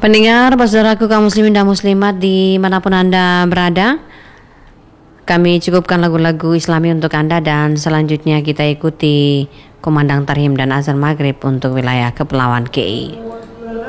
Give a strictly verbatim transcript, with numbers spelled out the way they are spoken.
Pendengar, saudaraku kaum muslimin dan muslimat dimanapun Anda berada, kami cukupkan lagu-lagu Islami untuk Anda dan selanjutnya kita ikuti kumandang tarhim dan azan maghrib untuk wilayah Kepulauan K I.